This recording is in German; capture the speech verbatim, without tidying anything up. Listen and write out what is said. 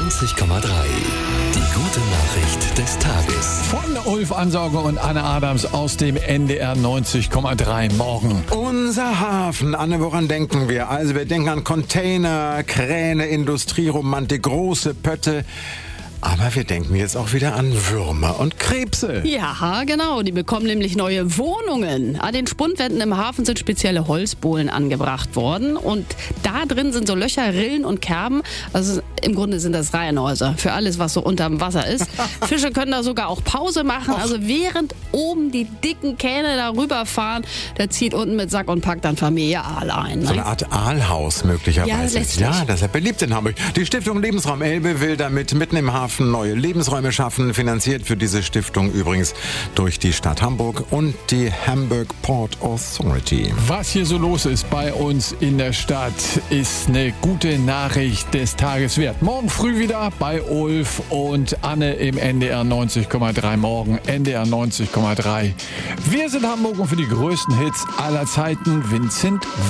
neunzig Komma drei. Die gute Nachricht des Tages. Von Ulf Ansauger und Anne Adams aus dem N D R neunzig Komma drei morgen. Unser Hafen, Anne, woran denken wir? Also wir denken an Container, Kräne, Industrieromantik, große Pötte. Aber wir denken jetzt auch wieder an Würmer und Krebse. Ja, genau. Die bekommen nämlich neue Wohnungen. An den Spundwänden im Hafen sind spezielle Holzbohlen angebracht worden. Und da drin sind so Löcher, Rillen und Kerben. Also im Grunde sind das Reihenhäuser für alles, was so unterm Wasser ist. Fische können da sogar auch Pause machen. Also während oben die dicken Kähne da rüberfahren, da zieht unten mit Sack und Pack dann Familie Aal ein. Ne? So eine Art Aalhaus möglicherweise. Ja, letztlich. Ja, das ist ja beliebt in Hamburg. Die Stiftung Lebensraum Elbe will damit mitten im Hafen neue Lebensräume schaffen. Finanziert für diese Stiftung übrigens durch die Stadt Hamburg und die Hamburg Port Authority. Was hier so los ist bei uns in der Stadt, ist eine gute Nachricht des Tages wert. Morgen früh wieder bei Ulf und Anne im N D R neunzig Komma drei. Morgen N D R neunzig Komma drei. Wir sind Hamburg und für die größten Hits aller Zeiten Vincent